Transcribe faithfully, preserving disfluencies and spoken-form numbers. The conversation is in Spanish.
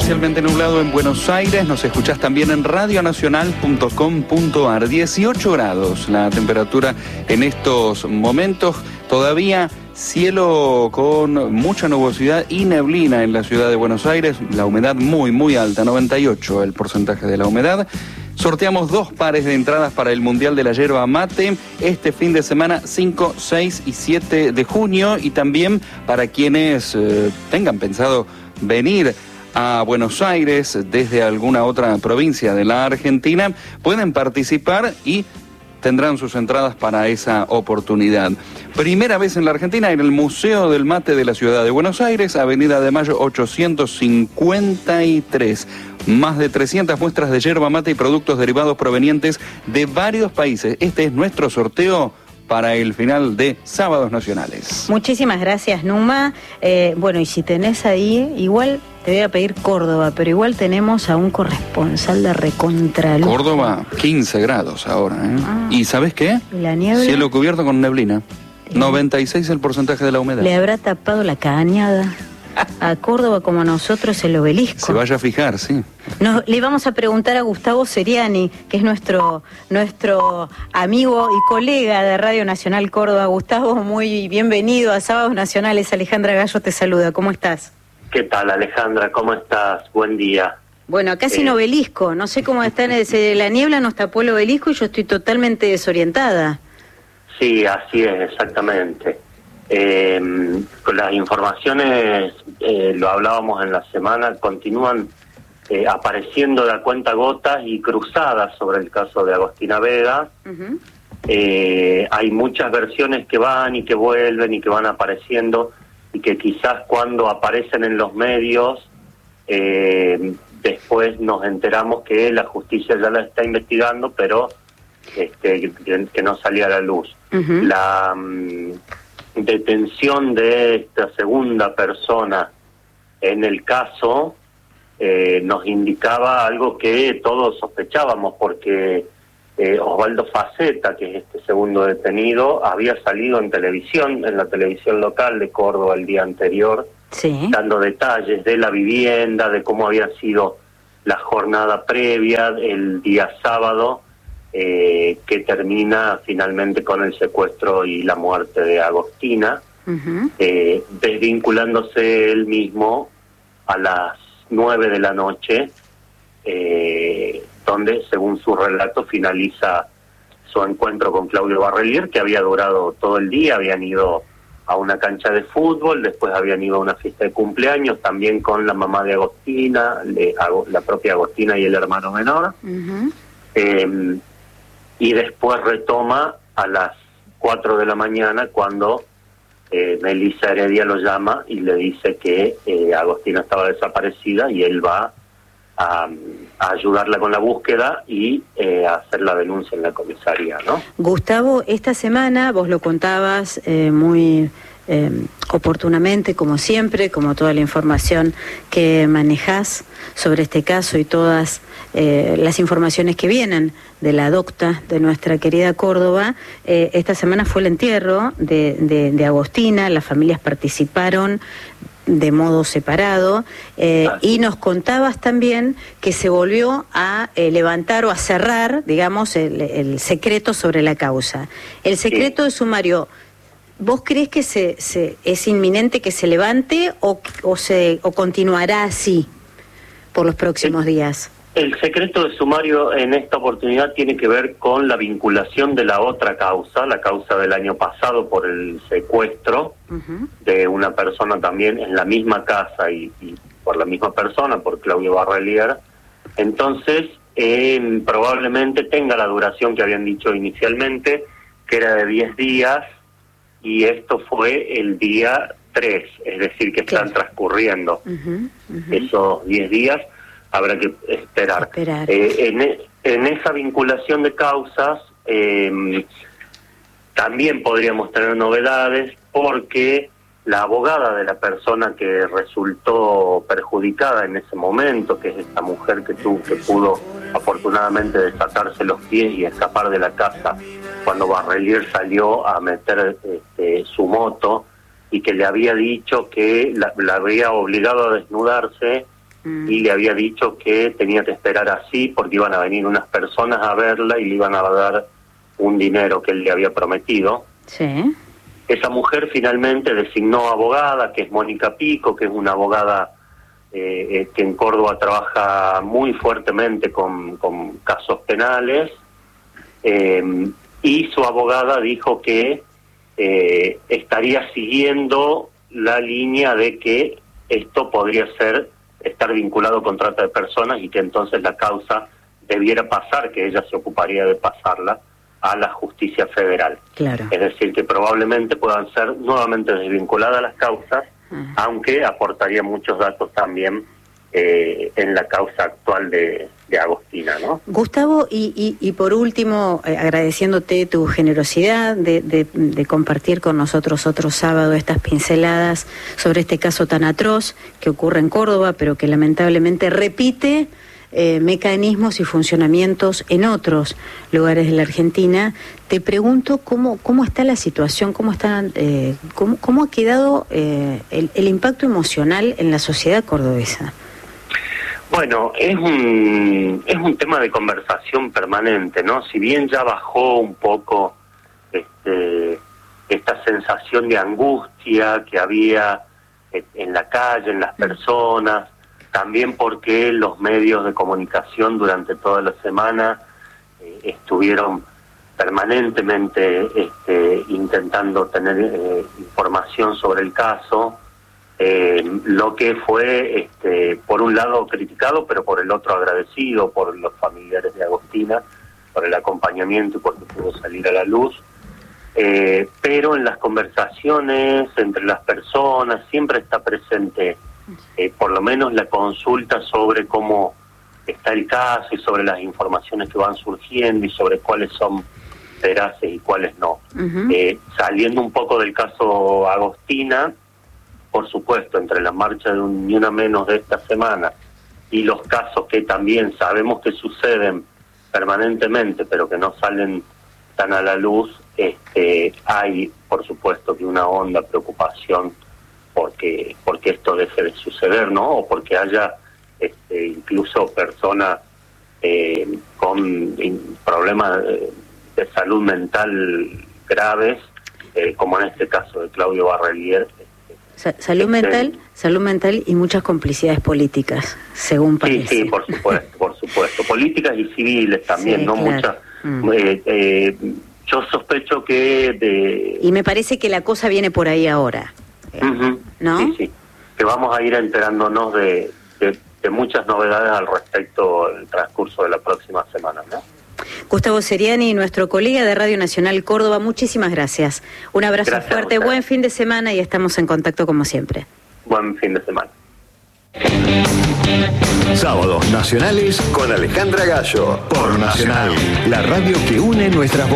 parcialmente nublado en Buenos Aires. Nos escuchás también en radionacional punto com punto ar. dieciocho grados la temperatura en estos momentos. Todavía cielo con mucha nubosidad y neblina en la ciudad de Buenos Aires. La humedad muy, muy alta, noventa y ocho el porcentaje de la humedad. Sorteamos dos pares de entradas para el Mundial de la Yerba Mate este fin de semana cinco, seis y siete de junio, y también para quienes eh, tengan pensado venir a Buenos Aires desde alguna otra provincia de la Argentina, pueden participar y tendrán sus entradas para esa oportunidad. Primera vez en la Argentina en el Museo del Mate de la Ciudad de Buenos Aires, Avenida de Mayo ochocientos cincuenta y tres. Más de trescientas muestras de yerba mate y productos derivados provenientes de varios países. Este es nuestro sorteo para el final de Sábados Nacionales. Muchísimas gracias, Numa. Eh, bueno, y si tenés ahí, igual te voy a pedir Córdoba, pero igual tenemos a un corresponsal de Recontraluz. Córdoba, quince grados ahora, ¿eh? Ah. ¿Y sabes qué? La niebla. Cielo cubierto con neblina. noventa y seis el porcentaje de la humedad. Le habrá tapado la cañada a Córdoba como a nosotros el obelisco. Se vaya a fijar, sí. Nos, le vamos a preguntar a Gustavo Seriani, que es nuestro, nuestro amigo y colega de Radio Nacional Córdoba. Gustavo, muy bienvenido a Sábados Nacionales. Alejandra Gallo te saluda. ¿Cómo estás? ¿Qué tal, Alejandra? ¿Cómo estás? Buen día. Bueno, acá sin eh... obelisco. No sé cómo está en el, la niebla, nos tapó el obelisco y yo estoy totalmente desorientada. Sí, así es, exactamente. Eh, con las informaciones, eh, lo hablábamos en la semana, continúan eh, apareciendo de a cuenta gotas y cruzadas sobre el caso de Agostina Vega. Uh-huh. Eh, hay muchas versiones que van y que vuelven y que van apareciendo, y que quizás cuando aparecen en los medios, eh, después nos enteramos que la justicia ya la está investigando, pero este, que, que no salía a la luz. Uh-huh. La um, detención de esta segunda persona en el caso eh, nos indicaba algo que todos sospechábamos, porque eh, Osvaldo Faceta, que es este segundo detenido, había salido en televisión, en la televisión local de Córdoba el día anterior, sí, dando detalles de la vivienda, de cómo había sido la jornada previa el día sábado, Eh, que termina finalmente con el secuestro y la muerte de Agostina, uh-huh. eh, desvinculándose él mismo a las nueve de la noche, eh, donde, según su relato, finaliza su encuentro con Claudio Barrelier, que había durado todo el día. Habían ido a una cancha de fútbol, después habían ido a una fiesta de cumpleaños, también con la mamá de Agostina, de, la propia Agostina y el hermano menor. Uh-huh. eh, Y después retoma a las cuatro de la mañana cuando eh, Melissa Heredia lo llama y le dice que eh, Agostina estaba desaparecida, y él va a, a ayudarla con la búsqueda y eh, a hacer la denuncia en la comisaría, ¿no? Gustavo, esta semana vos lo contabas eh, muy eh, oportunamente, como siempre, como toda la información que manejás sobre este caso y todas eh, las informaciones que vienen de la docta de nuestra querida Córdoba. Eh, esta semana fue el entierro de, de, de Agostina, las familias participaron de modo separado, eh, y nos contabas también que se volvió a eh, levantar o a cerrar, digamos, el, el secreto sobre la causa. El secreto sí. de sumario, ¿vos creés que se, se es inminente que se levante o, o, se, o continuará así por los próximos el, días? El secreto de sumario en esta oportunidad tiene que ver con la vinculación de la otra causa, la causa del año pasado por el secuestro uh-huh. de una persona también en la misma casa y, y por la misma persona, por Claudio Barrelier. Entonces, eh, probablemente tenga la duración que habían dicho inicialmente, que era de diez días, y esto fue el día tres, es decir, que están claro. transcurriendo uh-huh, uh-huh. esos diez días. Habrá que esperar. esperar. Eh, en, en esa vinculación de causas eh, también podríamos tener novedades, porque la abogada de la persona que resultó perjudicada en ese momento, que es esta mujer que, tuvo, que pudo afortunadamente desatarse los pies y escapar de la casa cuando Barrelier salió a meter este, su moto, y que le había dicho que la, la había obligado a desnudarse mm. y le había dicho que tenía que esperar así porque iban a venir unas personas a verla y le iban a dar un dinero que él le había prometido. Sí. Esa mujer finalmente designó abogada, que es Mónica Pico, que es una abogada eh, que en Córdoba trabaja muy fuertemente con, con casos penales, eh, y su abogada dijo que eh, estaría siguiendo la línea de que esto podría ser estar vinculado con trata de personas y que entonces la causa debiera pasar, que ella se ocuparía de pasarla a la justicia federal. Claro. Es decir, que probablemente puedan ser nuevamente desvinculadas las causas, uh-huh. aunque aportaría muchos datos también eh, en la causa actual de, de Agostina, ¿no? Gustavo, y, y, y por último, eh, agradeciéndote tu generosidad de, de, de compartir con nosotros otro sábado estas pinceladas sobre este caso tan atroz que ocurre en Córdoba, pero que lamentablemente repite Eh, mecanismos y funcionamientos en otros lugares de la Argentina. Te pregunto cómo cómo está la situación, cómo está, eh, cómo, cómo ha quedado eh, el, el impacto emocional en la sociedad cordobesa. Bueno, es un es un tema de conversación permanente, ¿no? Si bien ya bajó un poco este, esta sensación de angustia que había en la calle, en las personas, también porque los medios de comunicación durante toda la semana eh, estuvieron permanentemente este, intentando tener eh, información sobre el caso, eh, lo que fue, este, por un lado criticado, pero por el otro agradecido por los familiares de Agostina, por el acompañamiento y porque pudo salir a la luz. Eh, pero en las conversaciones entre las personas siempre está presente Eh, por lo menos la consulta sobre cómo está el caso y sobre las informaciones que van surgiendo y sobre cuáles son veraces y cuáles no. Uh-huh. Eh, saliendo un poco del caso Agostina, por supuesto, entre la marcha de un Ni Una Menos de esta semana y los casos que también sabemos que suceden permanentemente, pero que no salen tan a la luz, este, hay, por supuesto, que una honda preocupación porque porque esto deje de suceder, ¿no? O porque haya este, incluso personas eh, con in, problemas de, de salud mental graves, eh, como en este caso de Claudio Barrelier. Sa- salud este, mental, salud mental y muchas complicidades políticas, según parece. Sí, sí, por supuesto, por supuesto. Políticas y civiles también, sí, ¿no? Claro. Muchas. Mm. Eh, eh, yo sospecho que de... Y me parece que la cosa viene por ahí ahora. Uh-huh. ¿No? Sí, sí, que vamos a ir enterándonos de, de, de muchas novedades al respecto en el transcurso de la próxima semana, ¿no? Gustavo Seriani, nuestro colega de Radio Nacional Córdoba, muchísimas gracias. Un abrazo Gracias fuerte, buen fin de semana y estamos en contacto como siempre. Buen fin de semana. Sábados nacionales con Alejandra Gallo por Nacional, la radio que une nuestras voces.